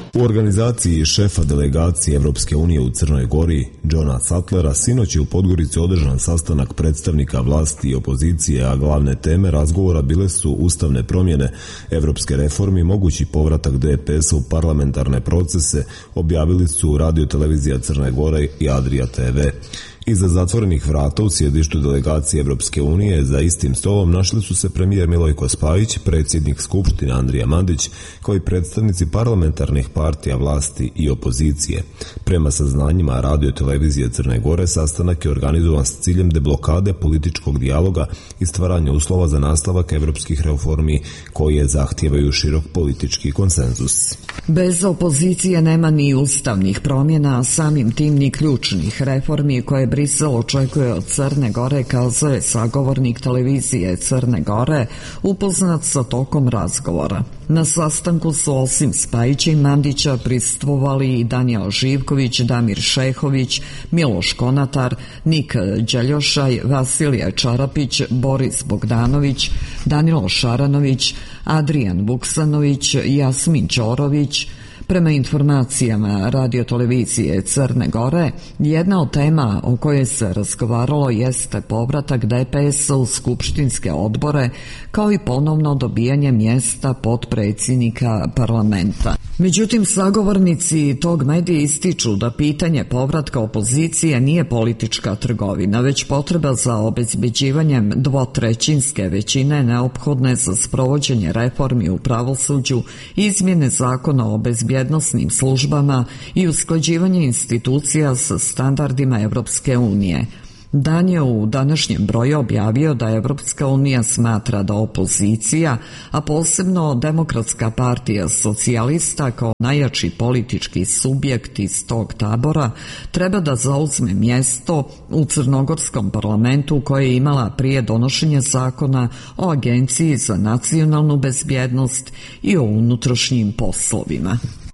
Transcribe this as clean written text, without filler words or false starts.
U organizaciji šefa delegacije Evropske unije u Crnoj Gori, Johna Sattlera, sinoć je u Podgorici održan sastanak predstavnika vlasti i opozicije, a glavne teme razgovora bile su ustavne promjene, evropske reformi, mogući povratak DPS-a u parlamentarne procese, objavili su radiotelevizija Crne Gore i Adria TV. Iza zatvorenih vrata u sjedištu delegacije Evropske unije za istim stolom našli su se premijer Milojko Spajić, predsjednik Skupštine Andrija Mandić, kao i predstavnici parlamentarnih partija vlasti i opozicije. Prema saznanjima radiotelevizije Crne Gore, sastanak je organizovan s ciljem deblokade političkog dijaloga i stvaranja uslova za nastavak evropskih reformi koje zahtijevaju širok politički konsenzus. Bez opozicije nema ni ustavnih promjena, a samim tim ni ključnih reformi koje Brisel očekuje od Crne Gore, kazuje sagovornik televizije Crne Gore, upoznat sa tokom razgovora. Na sastanku su osim Spajića i Mandića prisustvovali i Danijel Živković, Damir Šehović, Miloš Konatar, Nik Đeljošaj, Vasilije Čarapić, Boris Bogdanović, Danilo Šaranović, Adrijan Vuksanović, Jasmin Ćorović. Prema informacijama radiotelevizije Crne Gore, jedna od tema o kojoj se razgovaralo jeste povratak DPS-a u skupštinske odbore, kao i ponovno dobijanje mjesta potpredsjednika parlamenta. Međutim, sagovornici tog medija ističu da pitanje povratka opozicije nije politička trgovina, već potreba za obezbeđivanjem dvotrećinske većine neophodne za sprovođenje reformi u pravosuđu, izmjene zakona o bezbjednosnim službama i usklađivanje institucija sa standardima Evropske unije. Dan je u današnjem broju objavio da Evropska unija smatra da opozicija, a posebno Demokratska partija socijalista kao najjači politički subjekt iz tog tabora, treba da zauzme mjesto u crnogorskom parlamentu koje je imala prije donošenja zakona o Agenciji za nacionalnu bezbjednost i o unutrašnjim poslovima.